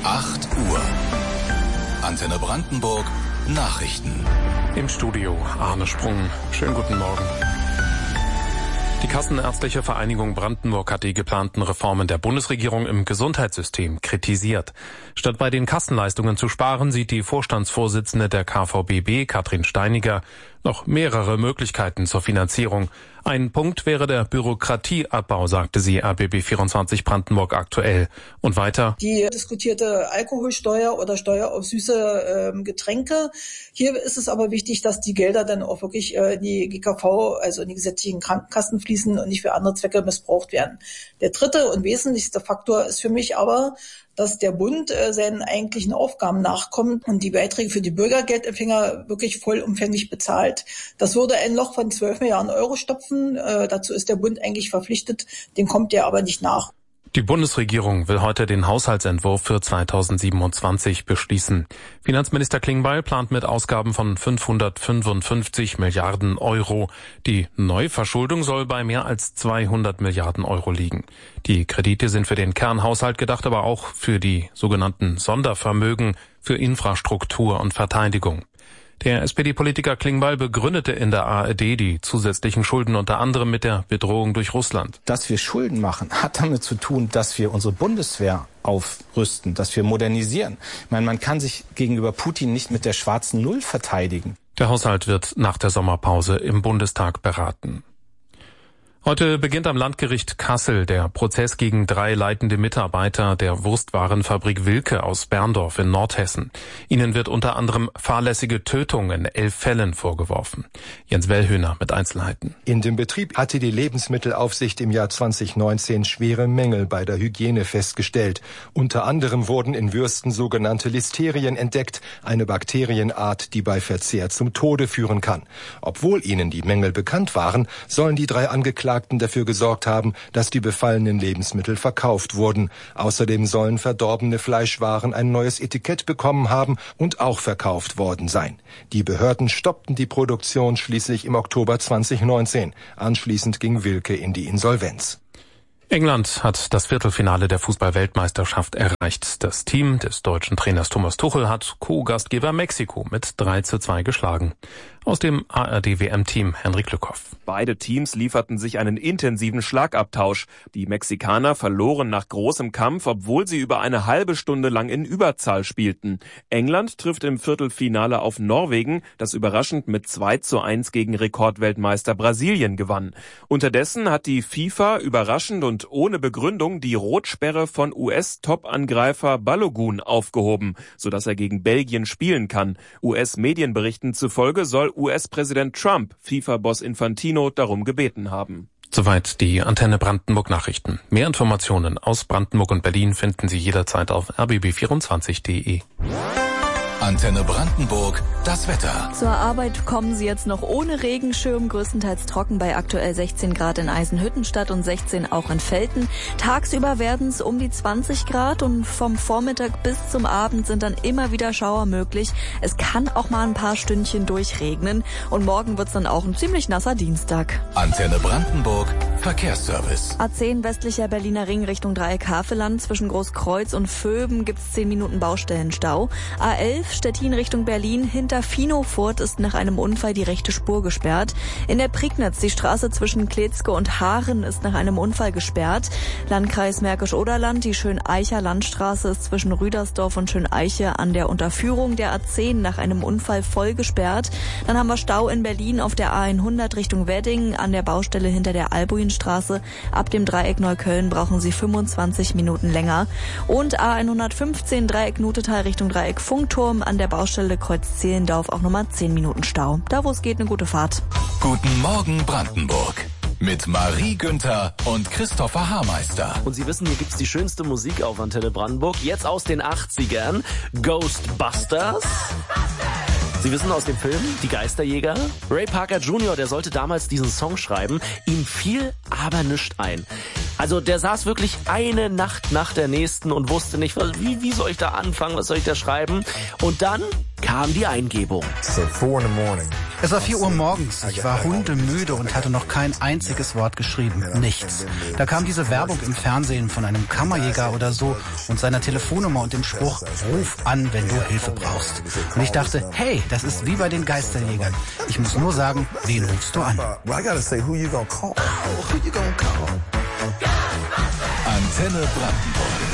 8 Uhr. Antenne Brandenburg Nachrichten. Im Studio Arne Sprung. Schönen guten Morgen. Die Kassenärztliche Vereinigung Brandenburg hat die geplanten Reformen der Bundesregierung im Gesundheitssystem kritisiert. Statt bei den Kassenleistungen zu sparen, sieht die Vorstandsvorsitzende der KVBB, Katrin Steiniger, noch mehrere Möglichkeiten zur Finanzierung. Ein Punkt wäre der Bürokratieabbau, sagte sie RBB24 Brandenburg aktuell. Und weiter: Die diskutierte Alkoholsteuer oder Steuer auf süße Getränke. Hier ist es aber wichtig, dass die Gelder dann auch wirklich in die GKV, also in die gesetzlichen Krankenkassen fließen und nicht für andere Zwecke missbraucht werden. Der dritte und wesentlichste Faktor ist für mich aber, dass der Bund seinen eigentlichen Aufgaben nachkommt und die Beiträge für die Bürgergeldempfänger wirklich vollumfänglich bezahlt. Das würde ein Loch von 12 Milliarden Euro stopfen. Dazu ist der Bund eigentlich verpflichtet, dem kommt er aber nicht nach. Die Bundesregierung will heute den Haushaltsentwurf für 2027 beschließen. Finanzminister Klingbeil plant mit Ausgaben von 555 Milliarden Euro. Die Neuverschuldung soll bei mehr als 200 Milliarden Euro liegen. Die Kredite sind für den Kernhaushalt gedacht, aber auch für die sogenannten Sondervermögen, für Infrastruktur und Verteidigung. Der SPD-Politiker Klingbeil begründete in der ARD die zusätzlichen Schulden unter anderem mit der Bedrohung durch Russland. Dass wir Schulden machen, hat damit zu tun, dass wir unsere Bundeswehr aufrüsten, dass wir modernisieren. Ich meine, man kann sich gegenüber Putin nicht mit der schwarzen Null verteidigen. Der Haushalt wird nach der Sommerpause im Bundestag beraten. Heute beginnt am Landgericht Kassel der Prozess gegen 3 leitende Mitarbeiter der Wurstwarenfabrik Wilke aus Berndorf in Nordhessen. Ihnen wird unter anderem fahrlässige Tötung in 11 Fällen vorgeworfen. Jens Wellhöhner mit Einzelheiten. In dem Betrieb hatte die Lebensmittelaufsicht im Jahr 2019 schwere Mängel bei der Hygiene festgestellt. Unter anderem wurden in Würsten sogenannte Listerien entdeckt, eine Bakterienart, die bei Verzehr zum Tode führen kann. Obwohl ihnen die Mängel bekannt waren, sollen die 3 Angeklagten dafür gesorgt haben, dass die befallenen Lebensmittel verkauft wurden. Außerdem sollen verdorbene Fleischwaren ein neues Etikett bekommen haben und auch verkauft worden sein. Die Behörden stoppten die Produktion schließlich im Oktober 2019. Anschließend ging Wilke in die Insolvenz. England hat das Viertelfinale der Fußball-Weltmeisterschaft erreicht. Das Team des deutschen Trainers Thomas Tuchel hat Co-Gastgeber Mexiko mit 3:2 geschlagen. Aus dem ARD-WM-Team Henrik Lückhoff. Beide Teams lieferten sich einen intensiven Schlagabtausch. Die Mexikaner verloren nach großem Kampf, obwohl sie über eine halbe Stunde lang in Überzahl spielten. England trifft im Viertelfinale auf Norwegen, das überraschend mit 2:1 gegen Rekordweltmeister Brasilien gewann. Unterdessen hat die FIFA überraschend und ohne Begründung die Rotsperre von US-Top-Angreifer Balogun aufgehoben, sodass er gegen Belgien spielen kann. US-Medienberichten zufolge soll US-Präsident Trump FIFA-Boss Infantino darum gebeten haben. Soweit die Antenne Brandenburg Nachrichten. Mehr Informationen aus Brandenburg und Berlin finden Sie jederzeit auf rbb24.de. Antenne Brandenburg, das Wetter. Zur Arbeit kommen Sie jetzt noch ohne Regenschirm, größtenteils trocken bei aktuell 16 Grad in Eisenhüttenstadt und 16 auch in Velten. Tagsüber werden es um die 20 Grad und vom Vormittag bis zum Abend sind dann immer wieder Schauer möglich. Es kann auch mal ein paar Stündchen durchregnen und morgen wird es dann auch ein ziemlich nasser Dienstag. Antenne Brandenburg, Verkehrsservice. A10 westlicher Berliner Ring Richtung Dreieck Havelland. Zwischen Großkreuz und Vöben gibt's 10 Minuten Baustellenstau. A11 Stettin Richtung Berlin. Hinter Finofurt ist nach einem Unfall die rechte Spur gesperrt. In der Prignitz die Straße zwischen Kletzke und Haaren ist nach einem Unfall gesperrt. Landkreis Märkisch-Oderland, die Schöneicher Landstraße ist zwischen Rüdersdorf und Schöneiche an der Unterführung der A10 nach einem Unfall voll gesperrt. Dann haben wir Stau in Berlin auf der A100 Richtung Wedding an der Baustelle hinter der Albuinstraße. Ab dem Dreieck Neukölln brauchen Sie 25 Minuten länger. Und A115 Dreieck Nutetal Richtung Dreieck Funkturm an der Baustelle Kreuz Zehlendorf auch nochmal 10 Minuten Stau. Da wo es geht, eine gute Fahrt. Guten Morgen Brandenburg. Mit Marie Günther und Christopher Haarmeister. Und Sie wissen, hier gibt's die schönste Musik auf Antenne Brandenburg. Jetzt aus den 80ern. Ghostbusters. Sie wissen aus dem Film Die Geisterjäger? Ray Parker Jr., der sollte damals diesen Song schreiben. Ihm fiel aber nichts ein. Also der saß wirklich eine Nacht nach der nächsten und wusste nicht, wie soll ich da anfangen, was soll ich da schreiben? Und dann kam die Eingebung. Es war 4 Uhr morgens. Ich war hundemüde und hatte noch kein einziges Wort geschrieben. Nichts. Da kam diese Werbung im Fernsehen von einem Kammerjäger oder so und seiner Telefonnummer und dem Spruch, ruf an, wenn du Hilfe brauchst. Und ich dachte, hey, das ist wie bei den Geisterjägern. Ich muss nur sagen, wen rufst du an? Antenne Brandenburg.